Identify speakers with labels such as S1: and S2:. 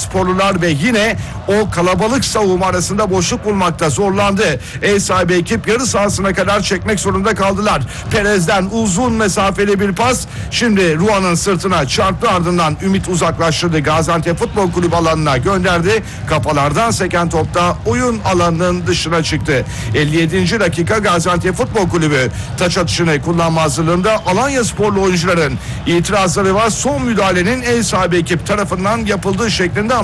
S1: sporlular ve yine o kalabalık savunma arasında boşluk bulmakta zorlandı. Ev sahibi ekip yarı sahasına kadar çekmek zorunda kaldılar. Perez'den uzun mesafeli bir pas şimdi Ruan'ın sırtına çarptı, ardından Ümit uzaklaştırdı. Gaziantep Futbol Kulübü alanına gönderdi. Kafalardan seken topta oyun alanının dışına çıktı. 57. dakika Gaziantep Futbol Kulübü taç atışını kullanma hazırlığında. Alanya sporlu oyuncuların itirazları var. Son müdahalenin ev sahibi ekip tarafından yapıldığı şeklinde ama